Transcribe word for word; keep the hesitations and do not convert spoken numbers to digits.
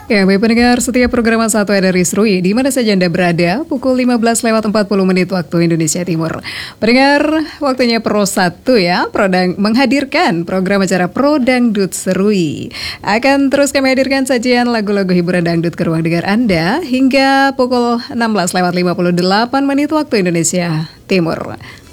Ya, baik pendengar, setiap program satu ada Risrui, di mana saja Anda berada, pukul lima belas lewat empat puluh menit waktu Indonesia Timur. Pendengar, waktunya Pro satu ya, Prodang menghadirkan program acara Pro Dangdut Serui. Akan terus kami hadirkan sajian lagu-lagu hiburan dangdut ke ruang dengar Anda hingga pukul enam belas lewat lima puluh delapan menit waktu Indonesia Timur.